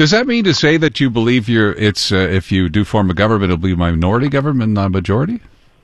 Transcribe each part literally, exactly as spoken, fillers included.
Does that mean to say that you believe you're, it's uh, if you do form a government, it'll be a minority government, not a majority?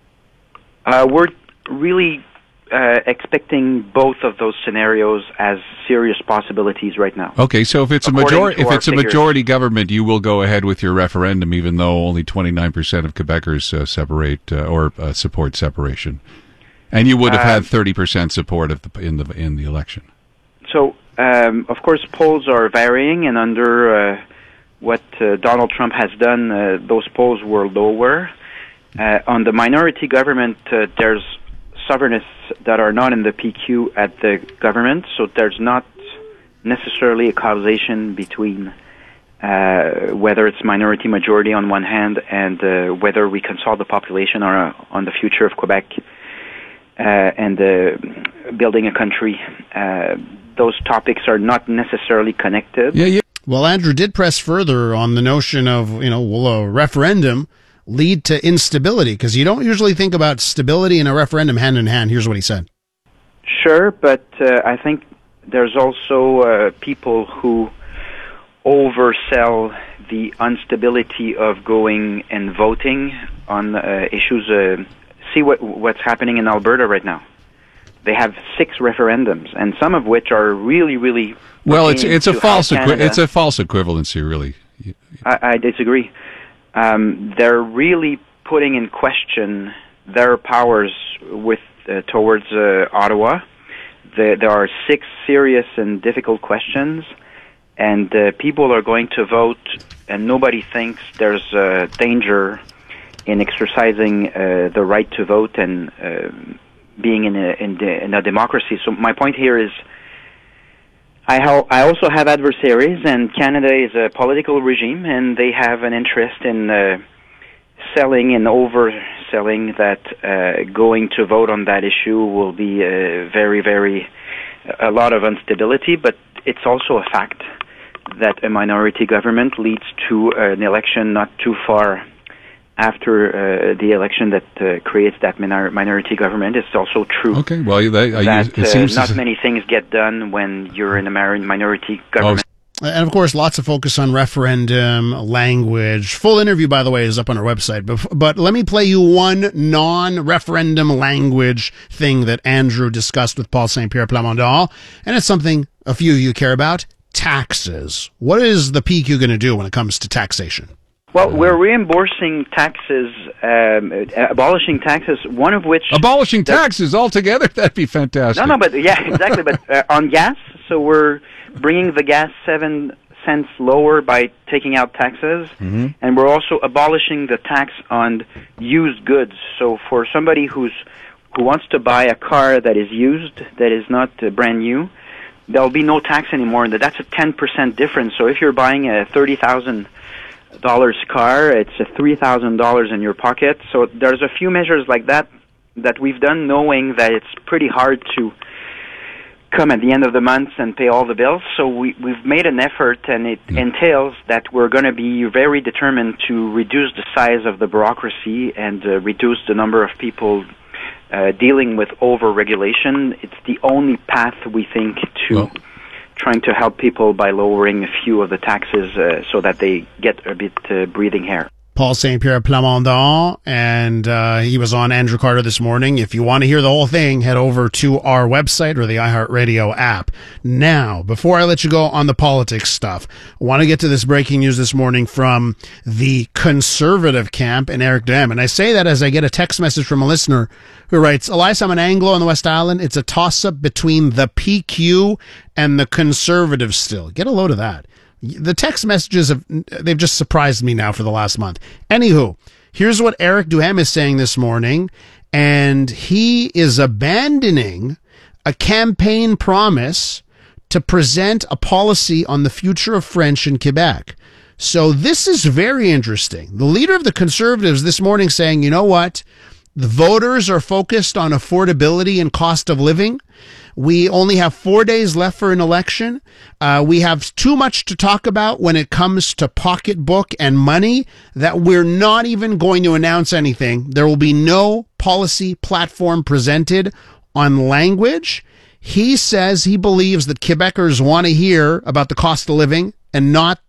Uh, we're really uh, expecting both of those scenarios as serious possibilities right now. Okay, so if it's a According majority, to if our it's a figures. majority government, you will go ahead with your referendum, even though only twenty-nine percent of Quebecers uh, separate uh, or uh, support separation, and you would have Uh, had thirty percent support of the, in the in the election. So, um, of course, polls are varying, and under uh, what uh, Donald Trump has done, uh, those polls were lower. Uh, on the minority government, uh, there's sovereignists that are not in the P Q at the government, so there's not necessarily a causation between uh, whether it's minority majority on one hand and uh, whether we consult the population or, uh, on the future of Quebec uh, and uh, building a country. Uh, those topics are not necessarily connected. Yeah, yeah. Well, Andrew did press further on the notion of, you know, will a referendum lead to instability? Because you don't usually think about stability and a referendum hand in hand. Here's what he said. Sure, but uh, I think there's also uh, people who oversell the instability of going and voting on uh, issues. Uh, see what what's happening in Alberta right now. They have six referendums, and some of which are really, really Well, it's it's a to false how equi- Canada- it's a false equivalency, really. I, I disagree. Um, they're really putting in question their powers with uh, towards uh, Ottawa. The, there are six serious and difficult questions, and uh, people are going to vote, and nobody thinks there's uh, danger in exercising uh, the right to vote and uh, being in a, in, the, in a democracy. So my point here is, I, ha- I also have adversaries, and Canada is a political regime, and they have an interest in uh, selling and overselling that uh, going to vote on that issue will be uh, very, very, a lot of instability, but it's also a fact that a minority government leads to an election not too far after uh, the election that uh, creates that minor- minority government. It's also true. Okay, well, that, uh, that it seems uh, not to... many things get done when you're in a mar- minority government. Oh. And of course, lots of focus on referendum language. Full interview, by the way, is up on our website. But, but let me play you one non-referendum language thing that Andrew discussed with Paul Saint Pierre Plamondon. And it's something a few of you care about: taxes. What is the P Q going to do when it comes to taxation? Well, we're reimbursing taxes, um, uh, abolishing taxes, one of which... Abolishing taxes altogether? That'd be fantastic. No, no, but yeah, exactly. But uh, on gas, so we're bringing the gas seven cents lower by taking out taxes, mm-hmm. and we're also abolishing the tax on used goods. So for somebody who's who wants to buy a car that is used, that is not uh, brand new, there'll be no tax anymore, and that's a ten percent difference. So if you're buying a thirty thousand dollars car, it's a three thousand dollars in your pocket. So there's a few measures like that that we've done, knowing that it's pretty hard to come at the end of the month and pay all the bills. So we, we've made an effort, and it mm. entails that we're going to be very determined to reduce the size of the bureaucracy and uh, reduce the number of people uh, dealing with over-regulation. It's the only path, we think, to well. trying to help people by lowering a few of the taxes uh, so that they get a bit uh, breathing air. Paul Saint Pierre Plamondon, and uh, he was on Andrew Carter this morning. If you want to hear the whole thing, head over to our website or the iHeartRadio app. Now, before I let you go on the politics stuff, I want to get to this breaking news this morning from the conservative camp and Eric Duhem. And I say that as I get a text message from a listener who writes, Elias, I'm an Anglo on the West Island. It's a toss-up between the P Q and the Conservatives still. Get a load of that. The text messages, have they've just surprised me now for the last month. Anywho, here's what Eric Duhem is saying this morning, and he is abandoning a campaign promise to present a policy on the future of French in Quebec. So this is very interesting. The leader of the Conservatives this morning saying, you know what? The voters are focused on affordability and cost of living. We only have four days left for an election. Uh, we have too much to talk about when it comes to pocketbook and money that we're not even going to announce anything. There will be no policy platform presented on language. He says he believes that Quebecers want to hear about the cost of living and not